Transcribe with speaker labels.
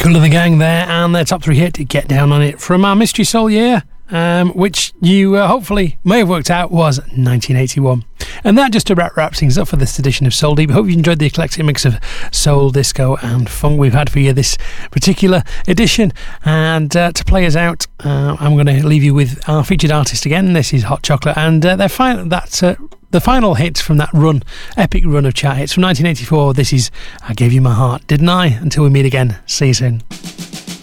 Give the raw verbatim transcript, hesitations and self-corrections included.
Speaker 1: Kool and the Gang there, and their top three hit, Get Down on It, from our Mystery Soul year, um, which you uh, hopefully may have worked out was nineteen eighty-one. And that just about wraps things up for this edition of Soul Deep. Hope you enjoyed the eclectic mix of soul, disco and funk we've had for you this particular edition. And uh, to play us out, uh, I'm going to leave you with our featured artist again. This is Hot Chocolate, and uh, they're fin- that's uh, the final hit from that run, epic run of chart hits from nineteen eighty-four. This is I Gave You My Heart, Didn't I? Until we meet again, see you soon.